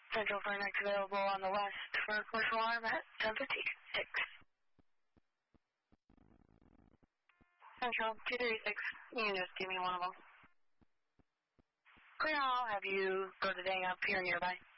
Central for next available on the west for commercial alarm at 10:56. Central 236. You can just give me one of them. Clear, I'll have you go to the dang up here nearby.